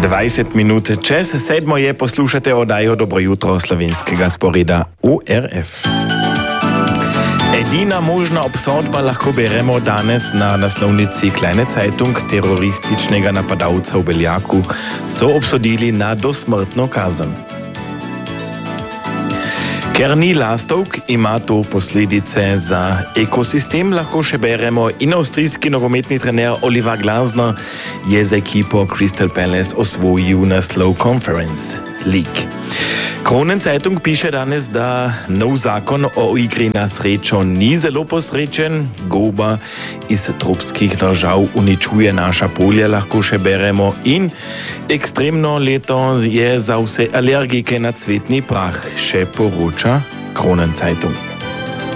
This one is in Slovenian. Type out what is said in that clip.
20 minut čez 7 je poslušate oddajo Dobro jutro slovenskega sporeda URF. Edina možna obsodba lahko beremo danes na naslovnici Kleine Zeitung. Terorističnega napadalca v Beljaku so obsodili na dosmrtno kazen. Ker ni lastovk, ima to posledice za ekosistem, lahko še beremo. In avstrijski nogometni trener Oliver Glasner je z ekipo Crystal Palace osvojil naslov Conference League. Kronen Zeitung piše danes, da nov zakon o igri na srečo ni zelo posrečen. Goba iz tropskih držav uničuje naša polja, lahko še beremo. In ekstremno leto je za vse alergike na cvetni prah, še poroča Kronen Zeitung.